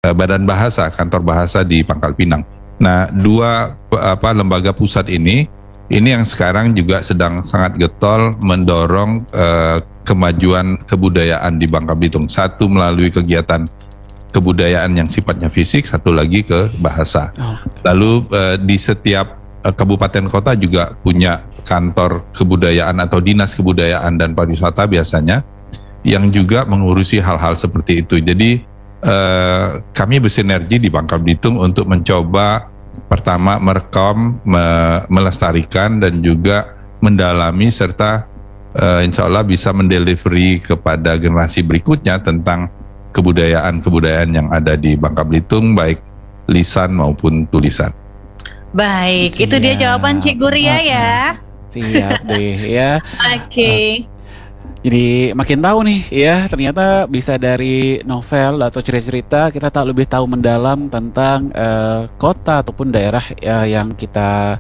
Badan Bahasa, kantor bahasa di Pangkal Pinang. Nah, dua lembaga pusat ini yang sekarang juga sedang sangat getol mendorong kemajuan kebudayaan di Bangka Belitung. Satu melalui kegiatan kebudayaan yang sifatnya fisik, satu lagi ke bahasa. Lalu di setiap kabupaten kota juga punya kantor kebudayaan atau dinas kebudayaan dan pariwisata biasanya yang juga mengurusi hal-hal seperti itu. Jadi kami bersinergi di Bangka Belitung untuk mencoba pertama merekam, melestarikan dan juga mendalami serta insya Allah bisa mendelivery kepada generasi berikutnya tentang kebudayaan yang ada di Bangka Belitung, baik lisan maupun tulisan. Baik, itu dia jawaban Cik Guria ya. Siap deh ya. Oke. Jadi makin tahu nih ya, ternyata bisa dari novel atau cerita-cerita kita lebih tahu mendalam tentang kota ataupun daerah yang kita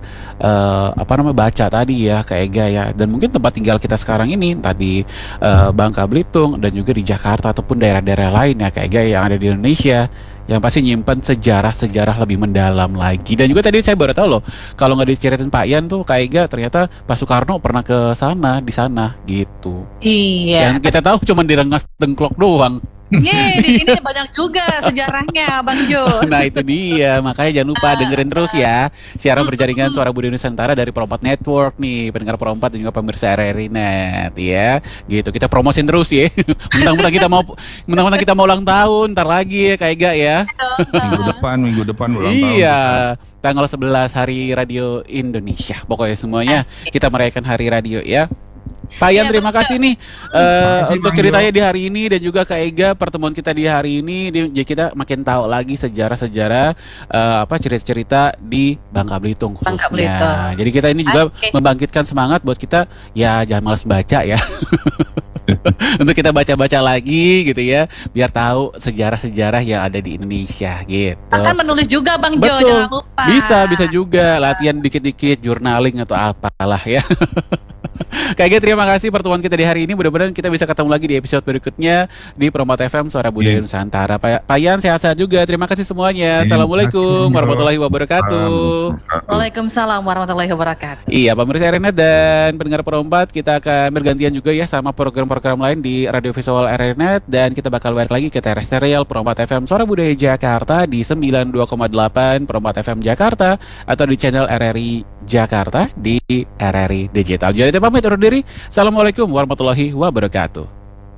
baca tadi ya Kak Ega ya. Dan mungkin tempat tinggal kita sekarang ini tadi Bangka Belitung dan juga di Jakarta ataupun daerah-daerah lain ya Kak Ega yang ada di Indonesia, yang pasti nyimpan sejarah-sejarah lebih mendalam lagi. Dan juga tadi saya baru tahu loh, kalau nggak diceritain Pak Ian tuh Kak Ega, ternyata Pak Soekarno pernah ke sana, di sana gitu. Iya. Yang kita tahu cuma direngas dengklok doang. Di sini banyak juga sejarahnya Bang Jo. Nah itu dia, makanya jangan lupa dengerin terus ya siaran berjaringan Suara Budaya Nusantara dari Pro 4 Network nih, pendengar Pro 4 dan juga pemirsa RRI Net ya. Gitu, kita promosin terus ya. Mentang-mentang kita mau ulang tahun, ntar lagi ya Kak Ega ya. Minggu depan ulang tahun. Iya, tanggal 11 Hari Radio Indonesia. Pokoknya semuanya kita merayakan Hari Radio ya. Pak Ian, terima kasih nih untuk ceritanya di hari ini dan juga Kak Ega, pertemuan kita di hari ini. Jadi kita makin tahu lagi sejarah-sejarah cerita-cerita di Bangka Belitung khususnya. Bangka Belitung. Jadi kita ini juga membangkitkan semangat buat kita ya, jangan malas baca ya. Untuk kita baca-baca lagi gitu ya, biar tahu sejarah-sejarah yang ada di Indonesia gitu. Akan menulis juga Bang Jo, jangan lupa. Bisa juga latihan dikit-dikit journaling atau apalah ya. Kak Ega, terima kasih pertemuan kita di hari ini. Mudah-mudahan kita bisa ketemu lagi di episode berikutnya di Pro 4 FM Suara Budaya Nusantara. Pak Ian sehat-sehat juga. Terima kasih semuanya. Assalamualaikum warahmatullahi wabarakatuh. Waalaikumsalam warahmatullahi wabarakatuh. Iya, pemirsa RRI dan pendengar Pro 4, kita akan bergantian juga ya sama program-program lain di Radio Visual RRI Net, dan kita bakal balik lagi ke terestrial Pro 4 FM Suara Budaya Jakarta di 92,8 Pro 4 FM Jakarta atau di channel RRI Jakarta di RRI Digital. Jadi pamit undur diri. Assalamualaikum warahmatullahi wabarakatuh.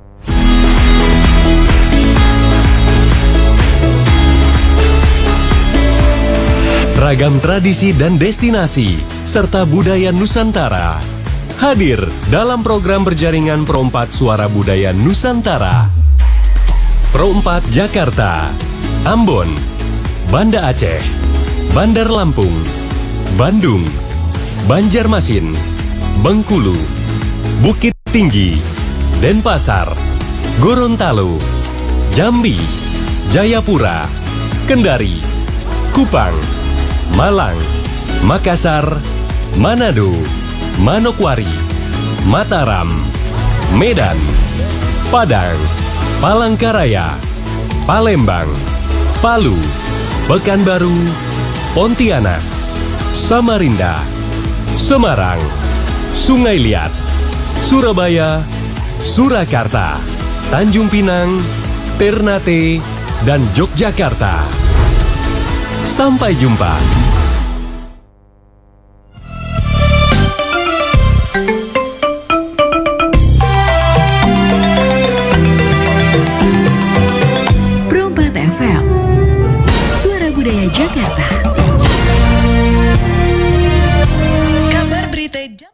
Ragam tradisi dan destinasi serta budaya Nusantara hadir dalam program berjaringan Pro 4 Suara Budaya Nusantara. Pro 4 Jakarta, Ambon, Banda Aceh, Bandar Lampung, Bandung, Banjarmasin, Bengkulu, Bukit Tinggi, Denpasar, Gorontalo, Jambi, Jayapura, Kendari, Kupang, Malang, Makassar, Manado, Manokwari, Mataram, Medan, Padang, Palangkaraya, Palembang, Palu, Pekanbaru, Pontianak, Samarinda, Semarang, Sungai Liat, Surabaya, Surakarta, Tanjung Pinang, Ternate, dan Yogyakarta. Sampai jumpa. Pro 4 FM, Suara Budaya Jakarta. Kabar berita jam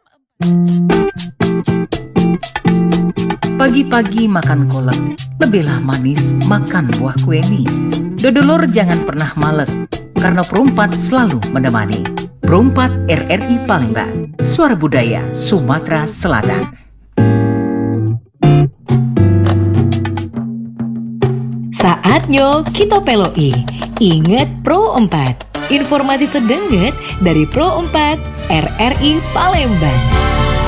4. Pagi-pagi makan kolak, lebihlah manis makan buah kueni. Dodolor jangan pernah malek, karena Pro 4 selalu menemani. Pro 4 RRI Palembang, Suara Budaya Sumatera Selatan. Saatnya kita peloi. Ingat Pro 4. Informasi sedenget dari Pro 4 RRI Palembang.